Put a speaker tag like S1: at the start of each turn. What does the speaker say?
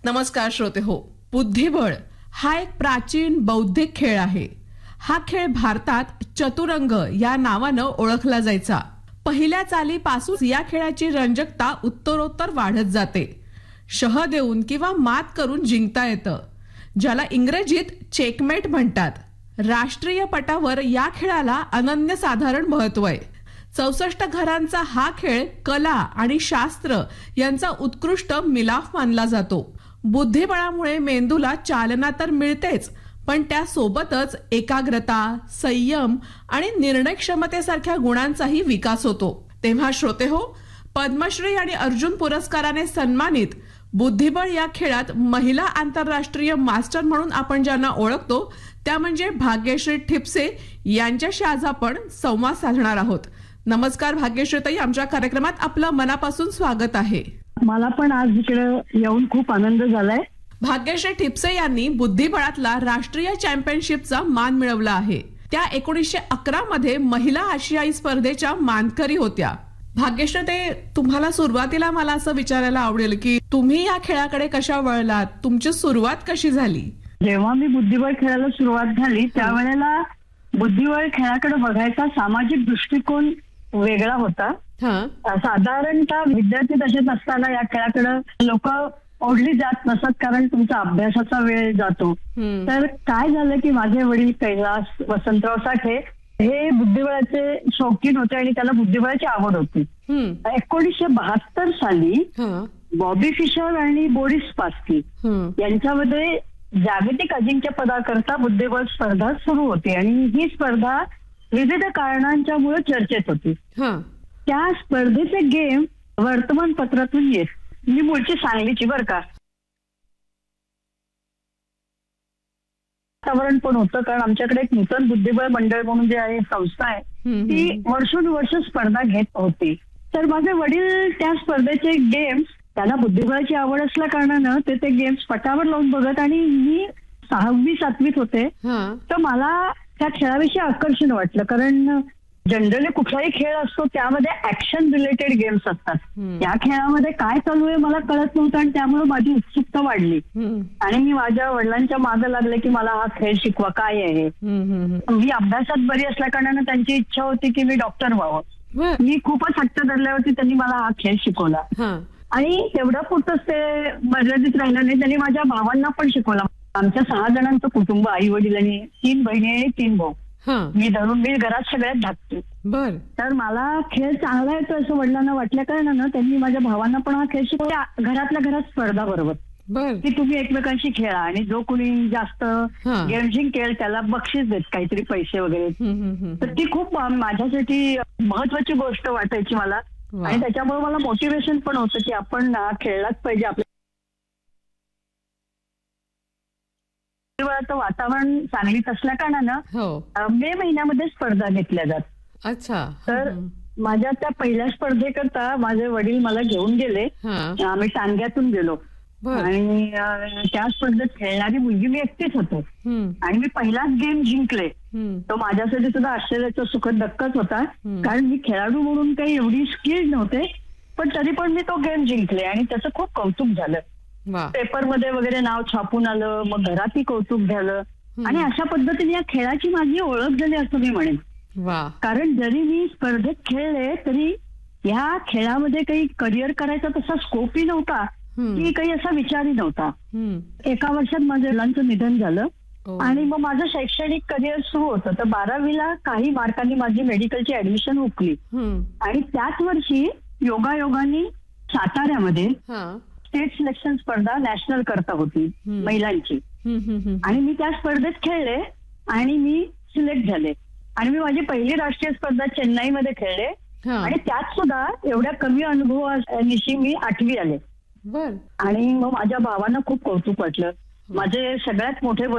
S1: नमस्कार श्रोते हो. बुद्धिबळ हा एक प्राचीन बौद्धिक खेळ आहे. हा खेळ भारतात चतुरंग या नावानं ओळखला जायचा. पहिल्या चालीपासून या खेळाची रंजकता उत्तरोत्तर वाढत जाते. शह देऊन किंवा मात करून जिंकता येतं, ज्याला इंग्रजीत चेकमेट म्हणतात. राष्ट्रीय पटावर या खेळाला अनन्यसाधारण महत्व आहे. 64 घरांचा हा खेळ कला आणि शास्त्र यांचा उत्कृष्ट मिलाफ मानला जातो. बुद्धिबळामुळे मेंदूला चालना तर मिळतेच, पण त्यासोबतच एकाग्रता, संयम आणि निर्णय क्षमतेसारख्या गुणांचाही विकास होतो. तेव्हा श्रोते हो, पद्मश्री आणि अर्जुन पुरस्काराने सन्मानित बुद्धिबळ या खेळात महिला आंतरराष्ट्रीय मास्टर म्हणून आपण ज्यांना ओळखतो त्या म्हणजे भाग्यश्री ठिपसे यांच्याशी आज आपण संवाद साधणार आहोत. नमस्कार भाग्यश्रीताई, आमच्या कार्यक्रमात आपलं मनापासून स्वागत आहे.
S2: मला पण आज इकडे येऊन खूप आनंद झालाय.
S1: भाग्यश्री ठिपसे यांनी बुद्धिबळातला राष्ट्रीय चॅम्पियनशिपचा मान मिळवला आहे. त्या 1911 मध्ये महिला आशियाई स्पर्धेच्या मानकरी होत्या. भाग्यश्री, तुम्हाला सुरुवातीला मला असं विचारायला आवडेल की तुम्ही या खेळाकडे कशा वळलात, तुमची सुरुवात कशी झाली?
S2: जेव्हा मी बुद्धिबळ खेळायला सुरुवात झाली त्यावेळेला बुद्धिबळ खेळाकडे बघायचा सामाजिक दृष्टिकोन वेगळा होता. साधारणतः विद्यार्थी दशेत असताना या खेळाकडे लोक ओढली जात नसत, कारण तुमचा अभ्यासाचा वेळ जातो. तर काय झालं की माझे वडील कैलास वसंतराव साठे हे बुद्धिबळाचे शौकीन होते आणि त्याला बुद्धिबळाची आवड होती. 1972 साली बॉबी फिशर आणि बोरिस पास्की यांच्यामध्ये जागतिक अजिंक्यपदाकरता बुद्धिबळ स्पर्धा सुरू होती आणि ही स्पर्धा विविध कारणांच्या मुळे चर्चेत होती. त्या स्पर्धेचे गेम वर्तमानपत्रातून येत. मी मूळची सांगलीची बरं का. वातावरण पण होतं, कारण आमच्याकडे एक नूतन बुद्धिबळ मंडळ म्हणून जे आहे संस्था आहे ती वर्षोनुवर्ष स्पर्धा घेत होती. तर माझे वडील त्या स्पर्धेचे गेम्स, त्यांना बुद्धिबळाची आवड असल्या कारणानं ते गेम्स पटावर लावून बघत, आणि मी 6वी 7वीत होते तर मला त्या खेळाविषयी आकर्षण वाटलं. कारण जनरली कुठलाही खेळ असतो त्यामध्ये ऍक्शन रिलेटेड गेम्स असतात. त्या खेळामध्ये काय चालू आहे मला कळत नव्हतं आणि त्यामुळे माझी उत्सुकता वाढली आणि मी माझ्या वडिलांच्या मागे लागले की मला हा खेळ शिकवा, काय आहे. मी अभ्यासात बरी असल्या कारणानं त्यांची इच्छा होती की मी डॉक्टर व्हावं. मी खूपच हट्ट धरल्यावरती त्यांनी मला हा खेळ शिकवला आणि तेवढ्या पुरतच ते मर्यादित राहिलं नाही, त्यांनी माझ्या भावांना पण शिकवला. आमच्या 6 जणांचं कुटुंब, आई वडील आणि 3 बहिणी आणि 3 भाऊ. मी घरात सगळ्यात धाकते. तर मला खेळ चांगला येतो असं वडिलांना वाटल्या कारणानं त्यांनी माझ्या भावांना पण हा खेळ शिकवला. घरातल्या घरात स्पर्धा बरोबर की तुम्ही एकमेकांशी खेळा आणि जो कोणी जास्त गेम जिंकेल त्याला बक्षीस देत, काहीतरी पैसे वगैरे. तर ती खूप माझ्यासाठी महत्वाची गोष्ट वाटायची मला आणि त्याच्यामुळे मला मोटिवेशन पण होतं की आपण खेळलाच पाहिजे. आपल्या वातावरण सांगलीत असल्या कारणानं मे महिन्यामध्ये स्पर्धा घेतल्या जात.
S1: अच्छा.
S2: तर माझ्या त्या पहिल्या स्पर्धेकरता माझे वडील मला घेऊन गेले. आम्ही टांग्यातून गेलो आणि त्या स्पर्धेत खेळणारी मुलगी मी एकटीच होतो आणि मी पहिलाच गेम जिंकले. तो माझ्यासाठी सुद्धा आश्चर्याचा सुखद धक्काच होता, कारण मी खेळाडू म्हणून काही एवढी स्किल्ड नव्हते, पण तरी पण मी तो गेम जिंकले आणि त्याचं खूप कौतुक झालं. पेपरमध्ये वगैरे नाव छापून आलं, मग घरातही कौतुक झालं आणि अशा पद्धतीने या खेळाची माझी ओळख झाली असं मी म्हणेन. कारण जरी मी स्पर्धेत खेळले तरी ह्या खेळामध्ये काही करिअर करायचा तसा स्कोपही नव्हता की काही असा विचारही नव्हता. एका वर्षात माझ्या वडिलांचं निधन झालं आणि मग माझं शैक्षणिक करिअर सुरू होतं. तर 12वीला काही मार्कांनी माझी मेडिकलची ऍडमिशन हुकली आणि त्याच वर्षी योगायोगाने साताऱ्यामध्ये स्टेट सिलेक्शन स्पर्धा नॅशनल करता होती महिलांची आणि मी त्या स्पर्धेत खेळले आणि मी सिलेक्ट झाले आणि मी माझी पहिली राष्ट्रीय स्पर्धा चेन्नईमध्ये खेळले आणि त्यात सुद्धा एवढ्या कमी अनुभवानिशी मी 8वी आले. आणि मग माझ्या भावांना खूप कौतुक वाटलं. माझे सगळ्यात मोठे